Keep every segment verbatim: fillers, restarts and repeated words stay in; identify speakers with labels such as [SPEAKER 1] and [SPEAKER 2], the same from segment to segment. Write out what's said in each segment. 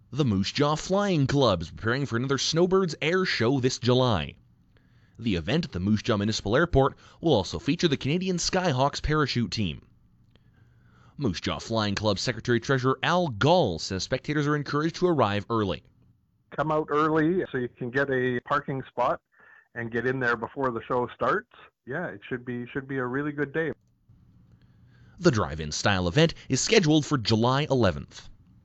[SPEAKER 1] The Moose Jaw Flying Club is preparing for another Snowbirds Air Show this July. The event at the Moose Jaw Municipal Airport will also feature the Canadian Skyhawks parachute team. Moose Jaw Flying Club Secretary-Treasurer Al Gall says spectators are encouraged to arrive early.
[SPEAKER 2] Come out early so you can get a parking spot and get in there before the show starts. Yeah, it should be should be a really good day.
[SPEAKER 1] The drive-in style event is scheduled for July eleventh.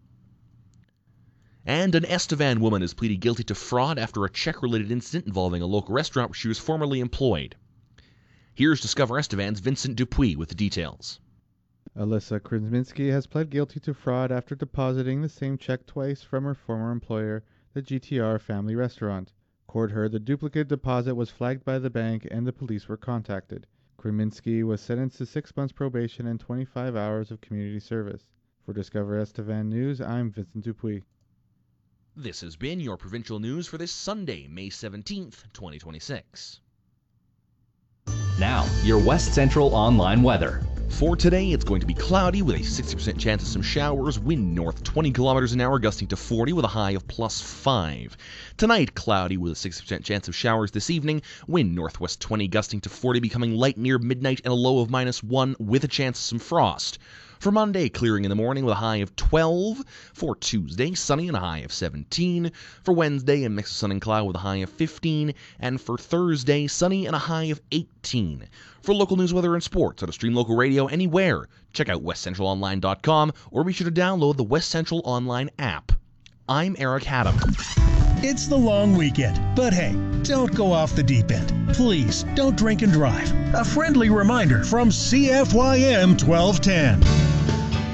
[SPEAKER 1] And an Estevan woman is pleaded guilty to fraud after a check-related incident involving a local restaurant where she was formerly employed. Here's Discover Estevan's Vincent Dupuis with the details.
[SPEAKER 3] Alyssa Krzyminski has pled guilty to fraud after depositing the same check twice from her former employer, the G T R Family Restaurant. Court heard the duplicate deposit was flagged by the bank and the police were contacted. Krzyminski was sentenced to six months probation and twenty-five hours of community service. For Discover Estevan News, I'm Vincent Dupuis.
[SPEAKER 1] This has been your provincial news for this Sunday, May seventeenth, twenty twenty-six.
[SPEAKER 4] Now, your West Central Online weather.
[SPEAKER 1] For today, it's going to be cloudy with a sixty percent chance of some showers, wind north twenty kilometers an hour, gusting to forty with a high of plus five. Tonight, cloudy with a sixty percent chance of showers this evening, wind northwest twenty, gusting to forty, becoming light near midnight and a low of minus one with a chance of some frost. For Monday, clearing in the morning with a high of twelve. For Tuesday, sunny and a high of seventeen. For Wednesday, a mix of sun and cloud with a high of fifteen. And for Thursday, sunny and a high of eighteen. For local news, weather, and sports, how to stream local radio anywhere, check out west central online dot com or be sure to download the West Central Online app. I'm Eric Haddam.
[SPEAKER 5] It's the long weekend, but hey, don't go off the deep end. Please, don't drink and drive. A friendly reminder from C F Y M twelve ten.